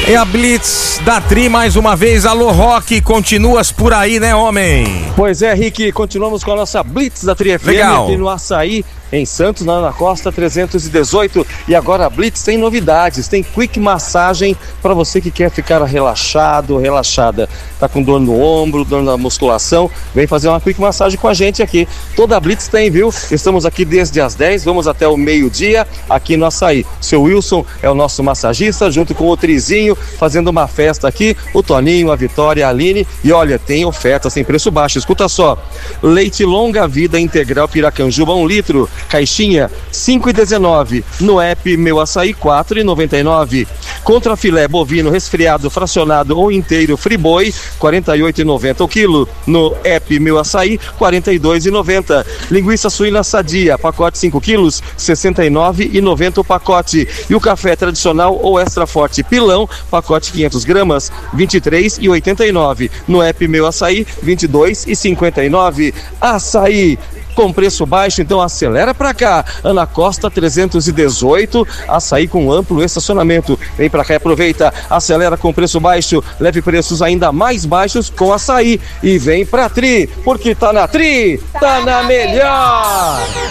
É a Blitz da Tri mais uma vez. Alô, Rock, continuas por aí, né, homem? Pois é, Rick, continuamos com a nossa Blitz da Tri FM. Legal. Aqui no Açaí, em Santos, na Ana Costa 318. E agora a Blitz tem novidades, tem quick massagem para você que quer ficar relaxado, relaxada. Tá com dor no ombro, dor na musculação, vem fazer uma quick massagem com a gente aqui. Toda a Blitz tem, viu? Estamos aqui desde as 10, vamos até o meio-dia aqui no Açaí. Seu Wilson é o nosso massagista, junto com o Trizinho, fazendo uma festa aqui. O Toninho, a Vitória, a Aline. E olha, tem oferta sem preço baixo. Escuta só, leite longa vida integral Piracanjuba 1 litro. Caixinha 5,19, no app Meu Açaí 4,99. Contra filé bovino resfriado, fracionado ou inteiro Friboi 48,90 o quilo, no app Meu Açaí 42,90. Linguiça suína sadia, pacote 5 quilos 69,90 o pacote. E o café tradicional ou extra forte pilão, pacote 500 gramas 23,89, no app Meu Açaí 22,59. Açaí com preço baixo, então acelera pra cá. Ana Costa 318, Açaí com amplo estacionamento. Vem pra cá e aproveita, acelera com preço baixo, leve preços ainda mais baixos com Açaí. E vem pra Tri, porque tá na Tri, tá na melhor!